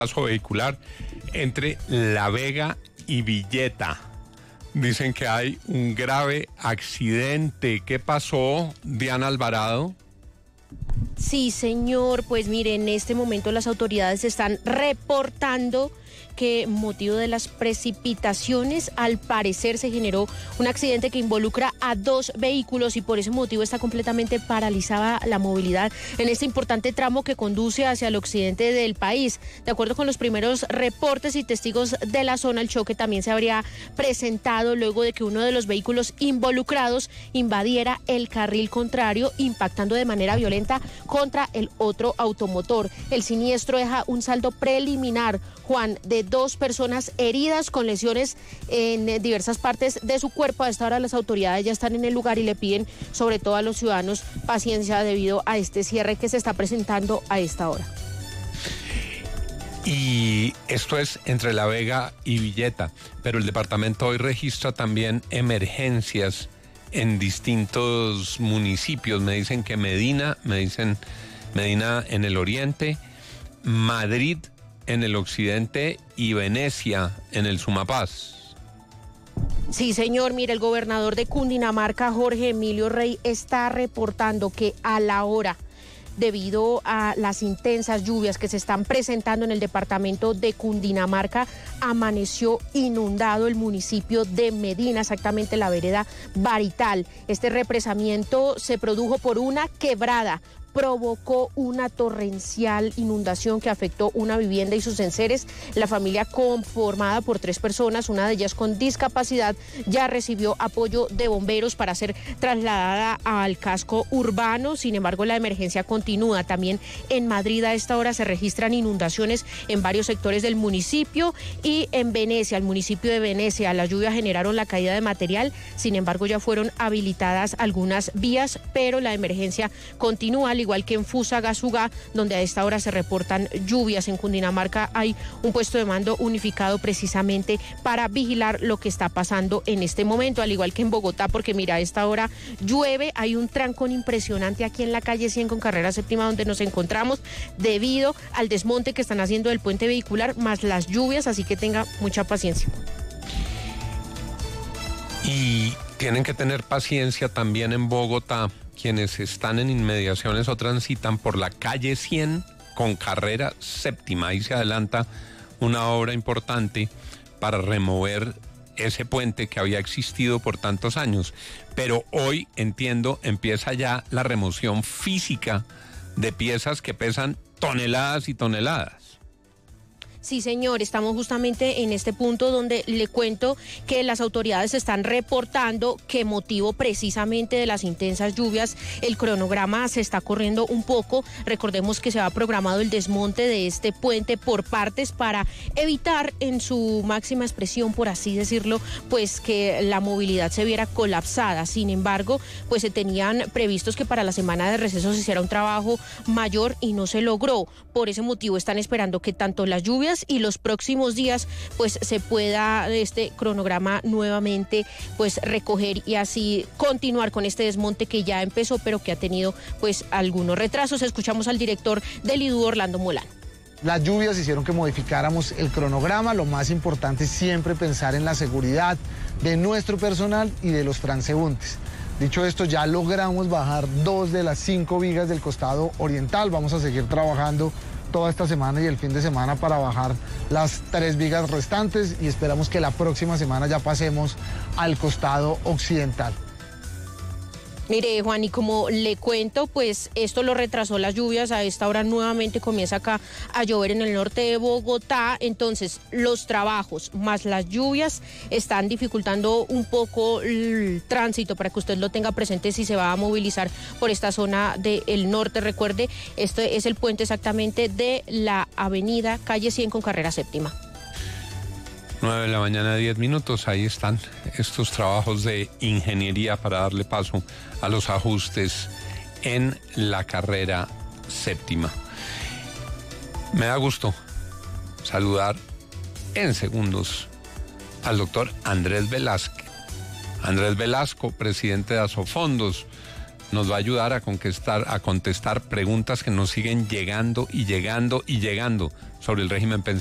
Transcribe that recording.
paso vehicular entre La Vega y Villeta. Dicen que hay un grave accidente. ¿Qué pasó, Diana Alvarado? Sí, señor. Pues mire, en este momento las autoridades están reportando que motivo de las precipitaciones, al parecer se generó un accidente que involucra a 2 vehículos y por ese motivo está completamente paralizada la movilidad en este importante tramo que conduce hacia el occidente del país. De acuerdo con los primeros reportes y testigos de la zona, el choque también se habría presentado luego de que uno de los vehículos involucrados invadiera el carril contrario, impactando de manera violenta contra el otro automotor. El siniestro deja un saldo preliminar, Juan, de 2 personas heridas con lesiones en diversas partes de su cuerpo. A esta hora las autoridades ya están en el lugar y le piden sobre todo a los ciudadanos paciencia debido a este cierre que se está presentando a esta hora. Y esto es entre La Vega y Villeta, pero el departamento hoy registra también emergencias en distintos municipios. Me dicen que Medina en el oriente, Madrid en el occidente y Venecia en el Sumapaz. Sí, señor. Mire, el gobernador de Cundinamarca, Jorge Emilio Rey, está reportando que a la hora, debido a las intensas lluvias que se están presentando en el departamento de Cundinamarca, amaneció inundado el municipio de Medina, exactamente la vereda Barital. Este represamiento se produjo por una quebrada, provocó una torrencial inundación que afectó una vivienda y sus enseres. La familia, conformada por 3 personas, una de ellas con discapacidad, ya recibió apoyo de bomberos para ser trasladada al casco urbano. Sin embargo, la emergencia continúa. También en Madrid a esta hora se registran inundaciones en varios sectores del municipio y en Venecia, el municipio de Venecia, las lluvias generaron la caída de material. Sin embargo, ya fueron habilitadas algunas vías, pero la emergencia continúa, igual que en Fusagasugá, donde a esta hora se reportan lluvias. En Cundinamarca hay un puesto de mando unificado precisamente para vigilar lo que está pasando en este momento, al igual que en Bogotá, porque mira, a esta hora llueve, hay un trancón impresionante aquí en la calle 100 con carrera séptima donde nos encontramos debido al desmonte que están haciendo del puente vehicular más las lluvias, así que tenga mucha paciencia. Y tienen que tener paciencia también en Bogotá quienes están en inmediaciones o transitan por la calle 100 con carrera séptima. Ahí se adelanta una obra importante para remover ese puente que había existido por tantos años. Pero hoy, entiendo, empieza ya la remoción física de piezas que pesan toneladas y toneladas. Sí, señor, estamos justamente en este punto donde le cuento que las autoridades están reportando que motivo precisamente de las intensas lluvias, el cronograma se está corriendo un poco. Recordemos que se ha programado el desmonte de este puente por partes para evitar en su máxima expresión, por así decirlo, pues que la movilidad se viera colapsada. Sin embargo, pues se tenían previstos que para la semana de receso se hiciera un trabajo mayor y no se logró. Por ese motivo están esperando que tanto las lluvias y los próximos días pues se pueda este cronograma nuevamente pues recoger y así continuar con este desmonte que ya empezó pero que ha tenido pues algunos retrasos. Escuchamos al director del IDU, Orlando Molano. Las lluvias hicieron que modificáramos el cronograma. Lo más importante es siempre pensar en la seguridad de nuestro personal y de los transeúntes. Dicho esto, ya logramos bajar 2 de las 5 vigas del costado oriental. Vamos a seguir trabajando toda esta semana y el fin de semana para bajar las 3 vigas restantes y esperamos que la próxima semana ya pasemos al costado occidental. Mire, Juan, y como le cuento, pues esto lo retrasó las lluvias. A esta hora nuevamente comienza acá a llover en el norte de Bogotá. Entonces, los trabajos más las lluvias están dificultando un poco el tránsito para que usted lo tenga presente si se va a movilizar por esta zona del norte. Recuerde, este es el puente exactamente de la avenida calle 100 con carrera séptima. 9 de la mañana, 10 minutos. Ahí están estos trabajos de ingeniería para darle paso a los ajustes en la carrera séptima. Me da gusto saludar en segundos al doctor Andrés Velasco, presidente de Asofondos. nos va a ayudar a contestar preguntas que nos siguen llegando y llegando y llegando sobre el régimen pensional.